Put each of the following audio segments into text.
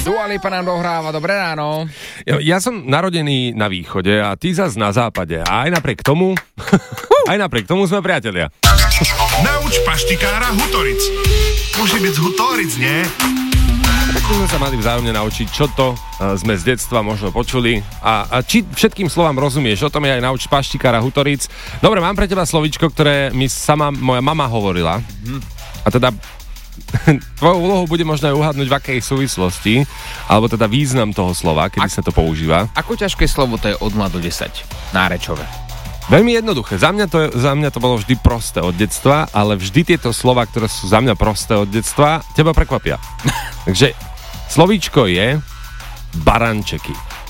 Dua Lipa nám dohráva, dobré ráno. Ja som narodený na východe a ty zas na západe. A aj napriek tomu sme priatelia. Nauč paštikára Hutoric. Môže byť z Hutoric, nie? Tak sme sa mali vzájomne naučiť, čo to sme z detstva možno počuli a či všetkým slovám rozumieš. O tom je aj Nauč paštikára Hutoric. Dobre, mám pre teba slovíčko, ktoré mi sama moja mama hovorila. A teda tvojou úlohou bude možno aj uhadnúť, v akej súvislosti, alebo teda význam toho slova, kedy sa to používa. Ako ťažké slovo to je od 0 do 10? Nárečové. Veľmi jednoduché. Za mňa to bolo vždy prosté od detstva, ale vždy tieto slova, ktoré sú za mňa prosté od detstva, teba prekvapia. Takže slovíčko je barančeky.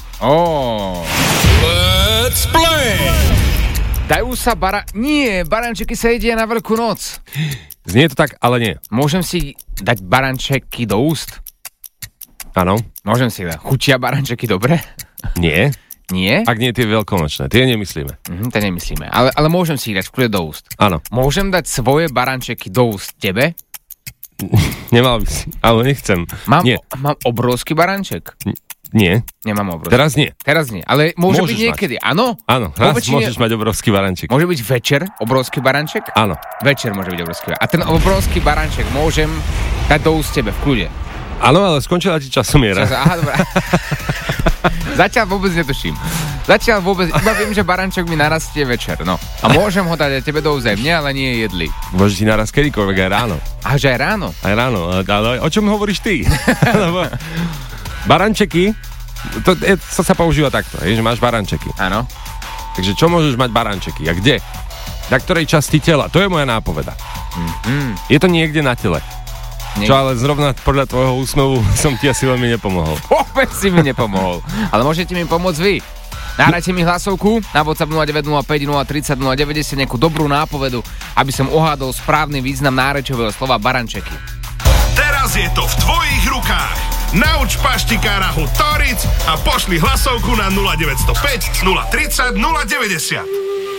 Let's play! Dajú sa Nie, barančeky sa jedia na Veľkú noc. Znie to tak, ale nie. Môžem si dať barančeky do úst? Áno. Môžem si dať. Chutia barančeky dobre? Nie. Nie? Ak nie tie veľkonočné, tie nemyslíme. To nemyslíme, ale môžem si ich dať v kľude do úst. Áno. Môžem dať svoje barančeky do úst tebe? Nemal by si, ale nechcem. Mám obrovský baranček? Nie. Nemám obrovský. Teraz nie. Ale môže môžeš byť niekedy, áno? Áno, raz môžeš mať obrovský baranček. Môže byť večer obrovský baranček? Áno. Večer môže byť obrovský baranček. A ten obrovský baranček môžem dať do úst tebe v kľude? Áno, ale skončila ti časomiera. Aha, dobrá. Zatiaľ vôbec netuším. Iba viem, že baranček mi narastie večer, no. A môžem ho dať aj tebe do úst, mne, ale nie jedli. Môže ti narast kedykoľvek, aj ráno. A že aj ráno? Aj ráno, ale o čom hovoríš ty? Barančeky, to sa používa takto, že máš barančeky. Áno. Takže čo môžeš mať barančeky a kde? Na ktorej časti tela? To je moja nápoveda. Je to niekde na tele. Čo ale zrovna podľa tvojho úsmevu som ti asi veľmi nepomohol. Vôbec si mi nepomohol. Ale môžete mi pomôcť vy. Nahrajte mi hlasovku na WhatsApp 0905 030 090 nejakú dobrú nápovedu, aby som ohádol správny význam nárečového slova barančeky. Teraz je to v tvojich rukách. Nauč paštikára Hutoric a pošli hlasovku na 0905 030 090.